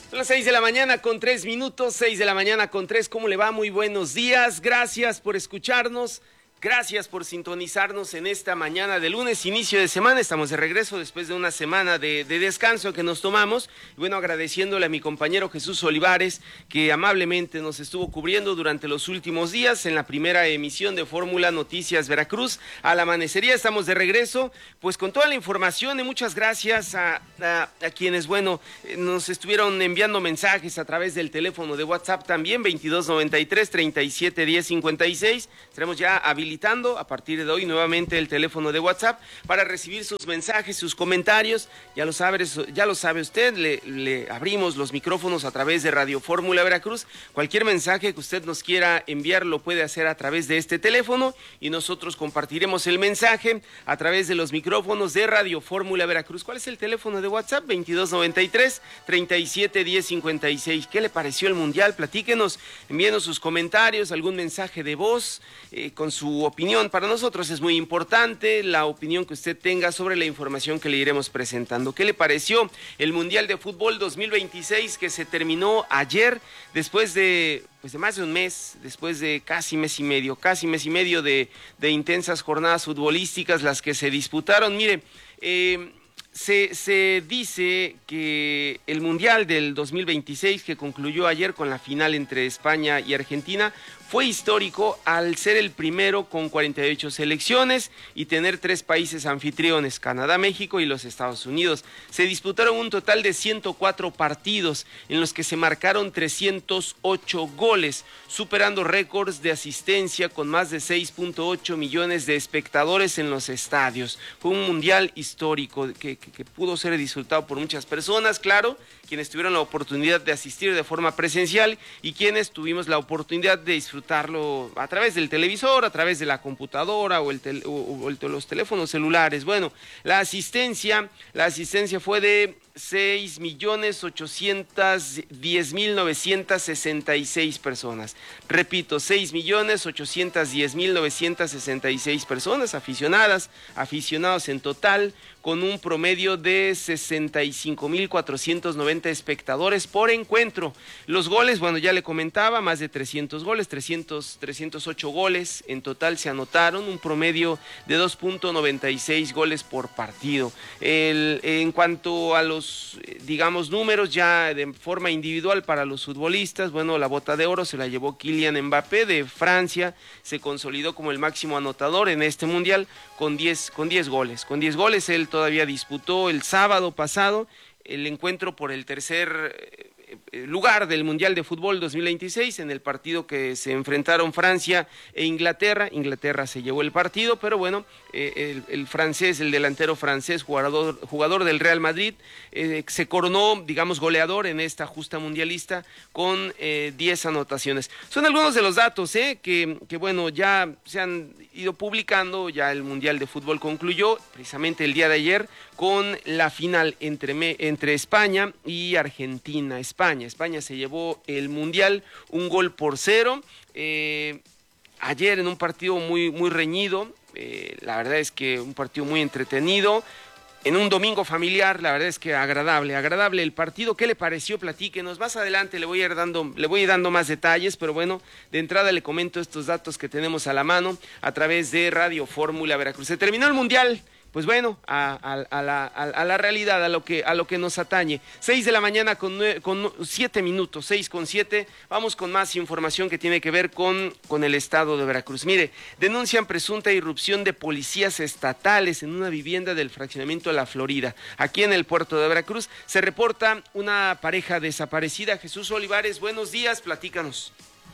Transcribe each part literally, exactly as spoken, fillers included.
Son las seis de la mañana con tres minutos, seis de la mañana con tres. ¿Cómo le va? Muy buenos días. Gracias por escucharnos. Gracias por sintonizarnos en esta mañana de lunes, inicio de semana. Estamos de regreso después de una semana de, de descanso que nos tomamos. Y bueno, agradeciéndole a mi compañero Jesús Olivares, que amablemente nos estuvo cubriendo durante los últimos días en la primera emisión de Fórmula Noticias Veracruz. Al amanecería estamos de regreso, pues con toda la información, y muchas gracias a, a, a quienes, bueno, nos estuvieron enviando mensajes a través del teléfono de WhatsApp también, veintidós noventa y tres, treinta y siete diez cincuenta y seis. Estaremos ya habilitados a partir de hoy nuevamente el teléfono de WhatsApp para recibir sus mensajes, sus comentarios. Ya lo sabe, ya lo sabe usted, le, le abrimos los micrófonos a través de Radio Fórmula Veracruz. Cualquier mensaje que usted nos quiera enviar lo puede hacer a través de este teléfono y nosotros compartiremos el mensaje a través de los micrófonos de Radio Fórmula Veracruz. ¿Cuál es el teléfono de WhatsApp? veintidós noventa y tres, treinta y siete diez cincuenta y seis. ¿Qué le pareció el Mundial? Platíquenos, envíenos sus comentarios, algún mensaje de voz eh, con su opinión. Para nosotros es muy importante la opinión que usted tenga sobre la información que le iremos presentando. ¿Qué le pareció el Mundial de Fútbol dos mil veintiséis que se terminó ayer después de, pues de más de un mes, después de casi mes y medio, casi mes y medio de, de intensas jornadas futbolísticas las que se disputaron? Mire, eh, Se, se dice que el Mundial del dos mil veintiséis, que concluyó ayer con la final entre España y Argentina, fue histórico al ser el primero con cuarenta y ocho selecciones y tener tres países anfitriones, Canadá, México y los Estados Unidos. Se disputaron un total de ciento cuatro partidos en los que se marcaron trescientos ocho goles, superando récords de asistencia con más de seis punto ocho millones de espectadores en los estadios. Fue un mundial histórico que, que, que pudo ser disfrutado por muchas personas, claro, quienes tuvieron la oportunidad de asistir de forma presencial y quienes tuvimos la oportunidad de disfrutarlo a través del televisor, a través de la computadora o, el tel, o, o el, los teléfonos celulares. Bueno, la asistencia, la asistencia fue de seis millones ochocientos diez mil novecientos sesenta y seis personas. Repito, seis millones ochocientos diez mil novecientos sesenta y seis personas aficionadas, aficionados en total, con un promedio de sesenta y cinco mil cuatrocientos noventa espectadores por encuentro. Los goles, bueno, ya le comentaba, más de trescientos goles, trescientos, trescientos ocho goles en total se anotaron, un promedio de dos punto noventa y seis goles por partido. El, en cuanto a los, digamos, números ya de forma individual para los futbolistas, bueno, la bota de oro se la llevó Kylian Mbappé de Francia, se consolidó como el máximo anotador en este mundial con diez, con diez goles. Con diez goles él todavía disputó el sábado pasado el encuentro por el tercer lugar del Mundial de Fútbol dos mil veintiséis en el partido que se enfrentaron Francia e Inglaterra. Inglaterra se llevó el partido, pero bueno, eh, el, el francés, el delantero francés, jugador, jugador del Real Madrid, eh, se coronó, digamos, goleador en esta justa mundialista con eh, diez anotaciones. Son algunos de los datos eh, que, que, bueno, ya se han ido publicando. Ya el Mundial de Fútbol concluyó precisamente el día de ayer con la final entre, me, entre España y Argentina. España, España se llevó el Mundial un gol por cero, eh, ayer en un partido muy, muy reñido, eh, la verdad es que un partido muy entretenido, en un domingo familiar, la verdad es que agradable, agradable el partido. ¿Qué le pareció? Platíquenos. Más adelante le voy a ir dando, le voy a ir dando más detalles, pero bueno, de entrada le comento estos datos que tenemos a la mano a través de Radio Fórmula Veracruz. Se terminó el Mundial. Pues bueno, a, a, a, la, a la realidad, a lo que, a lo que nos atañe. Seis de la mañana con, nueve, con siete minutos, seis con siete. Vamos con más información que tiene que ver con, con el estado de Veracruz. Mire, denuncian presunta irrupción de policías estatales en una vivienda del fraccionamiento La Florida. Aquí en el puerto de Veracruz se reporta una pareja desaparecida. Jesús Olivares, buenos días, platícanos.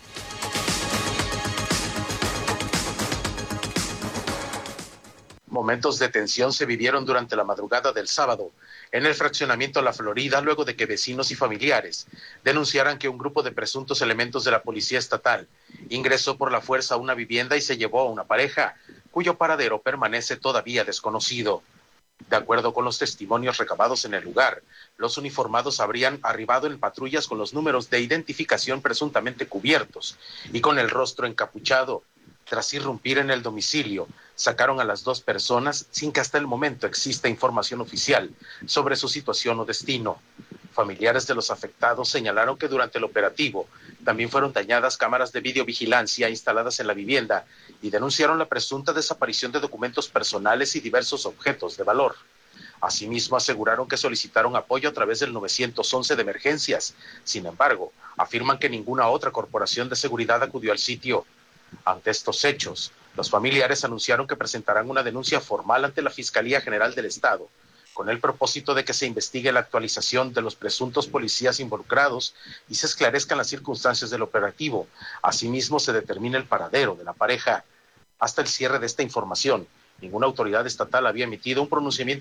Momentos de tensión se vivieron durante la madrugada del sábado en el fraccionamiento La Florida, luego de que vecinos y familiares denunciaran que un grupo de presuntos elementos de la policía estatal ingresó por la fuerza a una vivienda y se llevó a una pareja, cuyo paradero permanece todavía desconocido. De acuerdo con los testimonios recabados en el lugar, los uniformados habrían arribado en patrullas con los números de identificación presuntamente cubiertos y con el rostro encapuchado. Tras irrumpir en el domicilio, sacaron a las dos personas sin que hasta el momento exista información oficial sobre su situación o destino. Familiares de los afectados señalaron que durante el operativo también fueron dañadas cámaras de videovigilancia instaladas en la vivienda y denunciaron la presunta desaparición de documentos personales y diversos objetos de valor. Asimismo, aseguraron que solicitaron apoyo a través del nueve once de emergencias. Sin embargo, afirman que ninguna otra corporación de seguridad acudió al sitio. Ante estos hechos, los familiares anunciaron que presentarán una denuncia formal ante la Fiscalía General del Estado, con el propósito de que se investigue la actualización de los presuntos policías involucrados y se esclarezcan las circunstancias del operativo. Asimismo, se determine el paradero de la pareja. Hasta el cierre de esta información, ninguna autoridad estatal había emitido un pronunciamiento